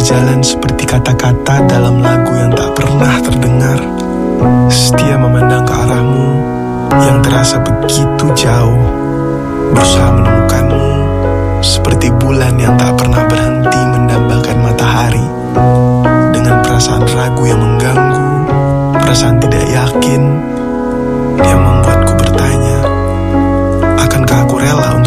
berjalan seperti kata-kata dalam lagu yang tak pernah terdengar. Setia memandang ke arahmu yang terasa begitu jauh. Berusaha menemukanmu seperti bulan yang tak pernah berhenti mendambakan matahari. Dengan perasaan ragu yang mengganggu, perasaan tidak yakin,